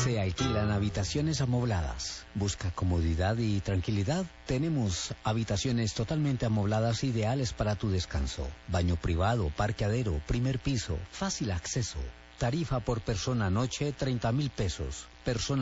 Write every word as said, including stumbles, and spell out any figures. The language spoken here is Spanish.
Se alquilan habitaciones amobladas. ¿Busca comodidad y tranquilidad? Tenemos habitaciones totalmente amobladas ideales para tu descanso. Baño privado, parqueadero, primer piso, fácil acceso. Tarifa por persona noche treinta mil pesos. Persona